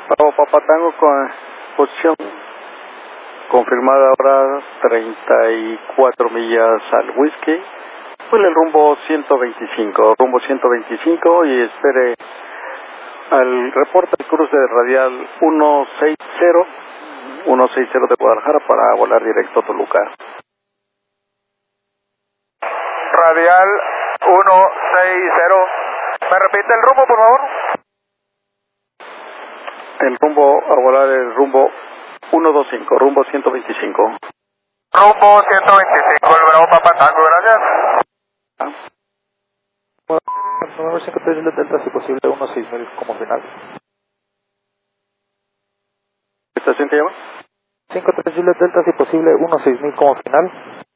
Bravo Papa Tango con posición confirmada ahora 34 millas al whisky. Fue el rumbo 125 y espere al reporte del cruce radial 160 de Guadalajara para volar directo a Toluca. Radial 160. ¿Me repite el rumbo, por favor? El rumbo a volar el rumbo 125, rumbo 125. Rumbo 125, el Bravo Papa Tango, gracias. Número 53 Juliet Delta, si posible, 16000 como final. ¿Estación que llama? 53 Juliet Delta, si posible, 16000 como final.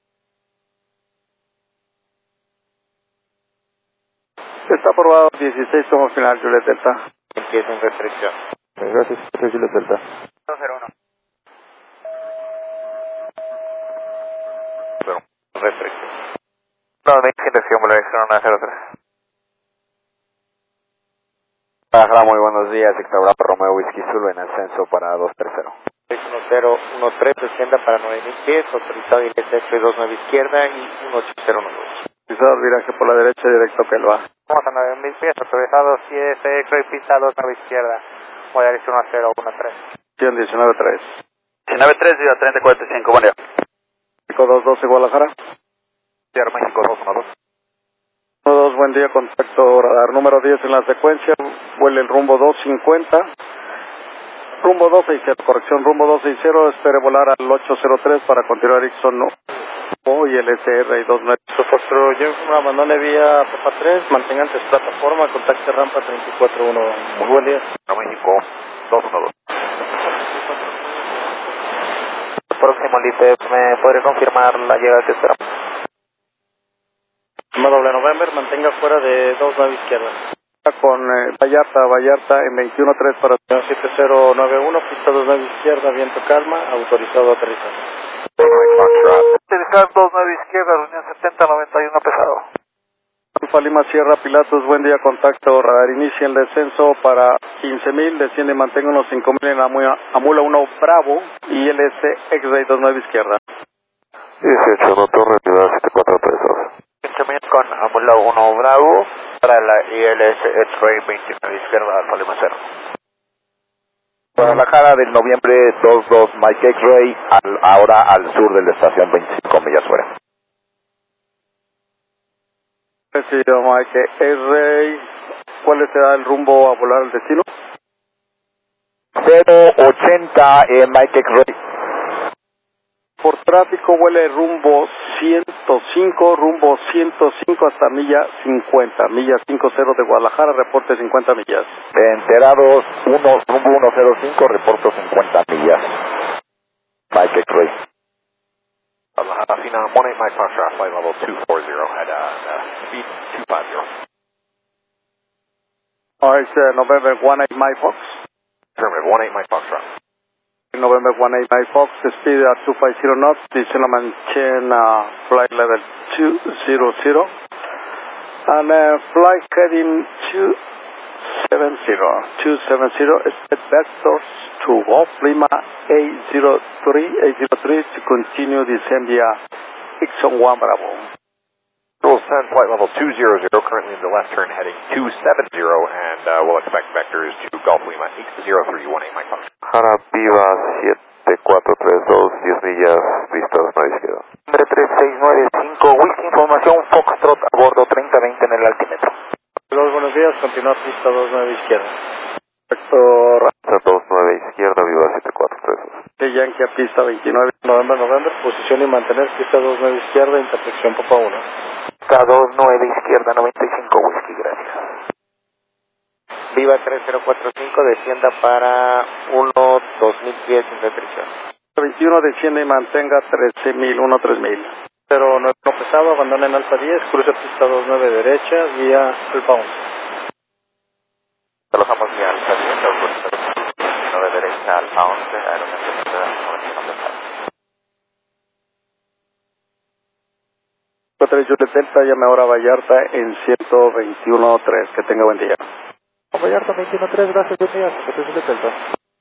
Está aprobado 16 como final, Juliet Delta. Empieza en restricción. Gracias, 53 Juliet Delta. 201. Pero, restricción. No, no hay intención, me lo dijeron a 03. Guadalajara, muy buenos días, Héctor Bravo Romeo Whisky Zulu en ascenso para 230. 6013, descienda para 9000 pies, autorizado ILS 29 izquierda y 18092. Autorizado viraje por la derecha directo que él va. Vamos a 9000 pies, autorizado 7 X-ray, pista 29 izquierda, voy a decir 1013. 19-3. 19-3, Ciudad 3045, buen día. México 212 Guadalajara. Ciudad México 212. 12, buen día, contacto radar número 10 en la secuencia, vuele el rumbo 250, rumbo 260, corrección, rumbo 260, espere volar al 803 para continuar Ixon y el SR y 29. Foxtrot, yo abandone vía Papa 3, manténganse en plataforma, contacte rampa 341. Muy buen día. México 212. Próximo LITEP, ¿me podría confirmar la llegada que esperamos? Doble November, mantenga fuera de 29 izquierda. Con Vallarta en 21-3 para 7091, pista 29 izquierda, viento calma, autorizado a aterrizar. Utilizar 29 izquierda, reunión 7091 pesado. Alfa Lima Sierra Pilatos, buen día, contacto radar, inicia el descenso para 15.000, desciende y mantenga unos 5.000 en Amula 1 Bravo y LS X-Ray 29 izquierda. 18, no torre, ciudad 7432. 15.000 con Amula 1 Bravo para la ILS X-Ray 29 izquierda, Alfa Lima Sierra. Guadalajara del noviembre 22 Mike X-Ray, ahora al sur de la estación 25 millas fuera. Recibido Mike X-Ray, ¿cuál será el rumbo a volar al destino? 080 Mike X-Ray. Por tráfico vuele rumbo 105 hasta milla 50, milla 50 de Guadalajara, reporte 50 millas. Enterados, rumbo 105, reporto 50 millas. Mike X-Ray. Guadalajara, final, Money Mike Foxtrot, flight level 240 at speed 250. Alright, November 18 Mike Fox. Affirmative, 18 Mike Foxtrot. November 18 Mike Fox, speed at 250 knots, descend and maintain flight level 200, and flight heading 270, expect vectors to Golf Lima 803 to continue descend via Ixon 1 Bravo. Roll 10, flight level 200, currently in the left turn heading 270, and we'll expect vectors to Golf Lima 80318 Mike Fox. Jara Viva 7432, 10 millas, vistas a la izquierda. 3695, Whisky información, Foxtrot a bordo 3020 en el altímetro. Buenos días, continúa pista 29 izquierda. Vector 29 izquierda, Viva 7432. de Yankee a pista 29. November, posición y mantener pista 29 izquierda, intersección Papa 1. Pista 29 izquierda, 95 Whisky, gracias. Viva 3045, descienda para 2000 pies en restricción. 21 desciende y mantenga 13.000. Pero no pesado, abandona en Alfa 10, cruza pista 29 derecha, vía Alfa 11. Alojamos vía Alfa 10, 29 derecha, Alfa 11, aerométrica, Juliet Delta, llame ahora a Vallarta en 121.3. Que tenga buen día. Vallarta 21-3, gracias, buen día, 53 Juliet Delta.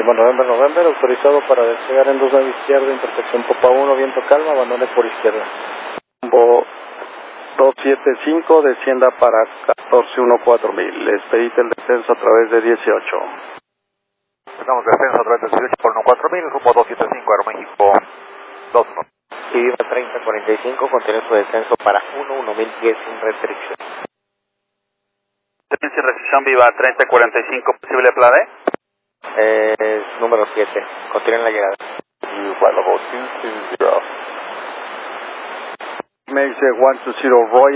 November, autorizado para despegar en 29 izquierda, intersección Popa 1, viento calma, abandone por izquierda. Rumbo 275, descienda para 1414,000. Les pedí el descenso a través de 18. Estamos descenso a través de 18 por 14,000, rumbo 275, Aeroméxico 21. Y Viva 3045, continúe su descenso para 11,010 sin restricción. Sin restricción, Viva 3045, posible plane. Es número 7, continúe en la llegada. You fly level 220. Make 120 Royal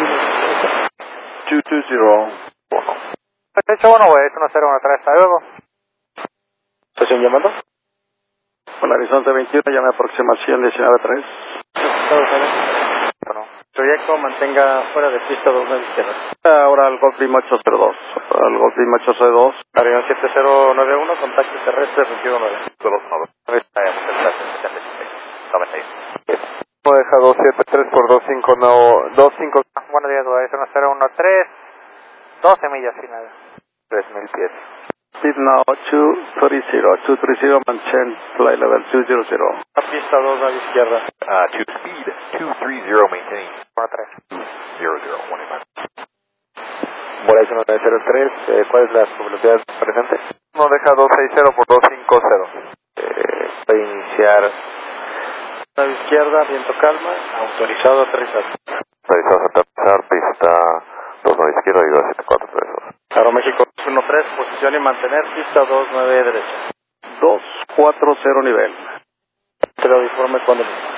220. Derecho 1, güey, 1013, hasta luego. ¿Estación llamando? Con Horizonte 21, llame a aproximación 19-3. Proyecto mantenga fuera de pista 29 izquierda. Ahora al Golfstream 802. Al Golfstream 802. Avión 7091, contacto terrestre 219. Deja 273 por 25, no, 25. Buenos días, güey, 1013, 12 millas finales. 3000 pies. Speed now 230, maintain flight level 200. A pista 29 izquierda. To speed 230, maintain. 13. 0015. Volación 903, ¿cuál es la velocidad presente? No deja 260 por 250. Para iniciar. 9 izquierda, viento calma, autorizado a aterrizar. Realizamos aterrizar, pista 29 izquierda y 27432. Aeroméxico 13, posición y mantener pista 29 derecha. 240 nivel. Pero informe cuando.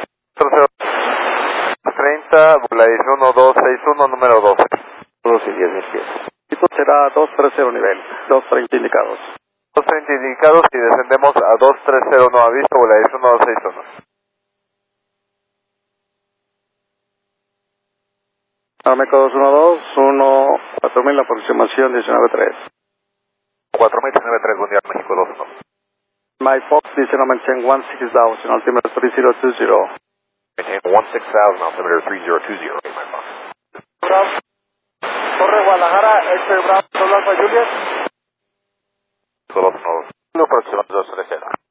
30, Volación 1261, número 12. 2 y 10,000 pies. Esto será 230 nivel. 230 indicados. 230 indicados y descendemos a 230, no aviso, Volación 1261. Aeroméxico 212, 4000, aproximación 19-3. 4019-3, buen día, México 21. My Fox dice no maintain 16,000, altimeter 3020. Maintain 16,000, altimeter 3020. Okay, my boss. Torre Guadalajara, Bravo, Alfa Juliet. Solo 1. Próximo 230.